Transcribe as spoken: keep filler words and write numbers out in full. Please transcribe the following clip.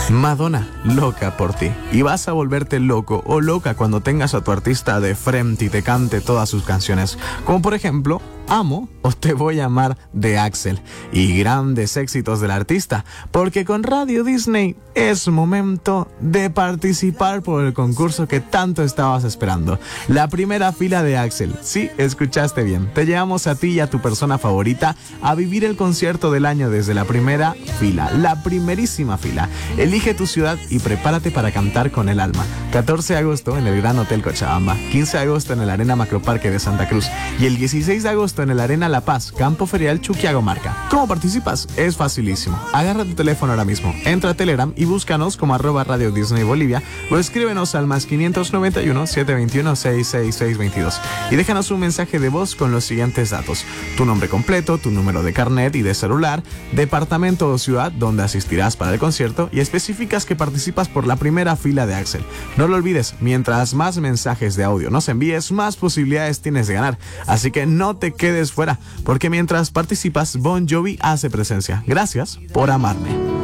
Madonna, loca por ti. Y vas a volverte loco o loca cuando tengas a tu artista de frente y te cante todas sus canciones. Como por ejemplo, Amo o Te voy a amar de Axel. Y grandes éxitos del artista. Porque con Radio Disney es momento de participar por el concurso que tanto estabas esperando. La primera fila de Axel. Sí, escuchaste bien. Te llevamos a ti y a tu persona favorita a vivir el concierto del año desde la primera fila. La primerísima fila. Elige tu ciudad y prepárate para cantar con el alma. catorce de agosto en el Gran Hotel Cochabamba, quince de agosto en el Arena Macroparque de Santa Cruz y el dieciséis de agosto en el Arena La Paz, Campo Ferial Chuquiagomarca. ¿Cómo participas? Es facilísimo. Agarra tu teléfono ahora mismo, entra a Telegram y búscanos como arroba Radio Disney Bolivia o escríbenos al más quinientos noventa y uno, setecientos veintiuno, sesenta y seis, seiscientos veintidós y déjanos un mensaje de voz con los siguientes datos: tu nombre completo, tu número de carnet y de celular, departamento o ciudad donde asistirás para el concierto y especificas que participas por la primera fila de Axel. No lo olvides, mientras más mensajes de audio nos envíes, más posibilidades tienes de ganar. Así que no te quedes fuera, porque mientras participas, Bon Jovi hace presencia. Gracias por amarme.